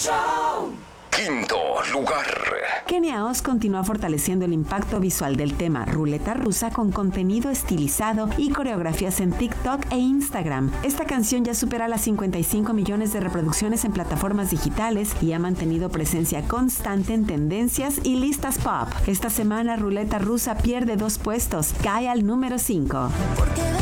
Quinto lugar. Kenia Oz continúa fortaleciendo el impacto visual del tema Ruleta Rusa con contenido estilizado y coreografías en TikTok e Instagram. Esta canción ya supera las 55 millones de reproducciones en plataformas digitales y ha mantenido presencia constante en tendencias y listas pop. Esta semana Ruleta Rusa pierde 2 puestos, cae al número 5.